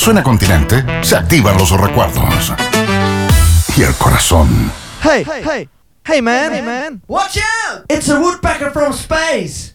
suena Continente, se activan los recuerdos. Y el corazón. Hey man. Watch out! It's a woodpecker from space.